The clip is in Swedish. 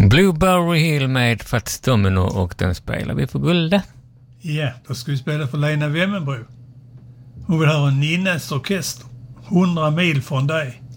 Blueberry Hill med Fats Domino och den spelar vi för Gulde. Ja, då ska vi spela för Lena Wemmenbro. Hon vill höra Ninnes orkester, 100 mil från dig.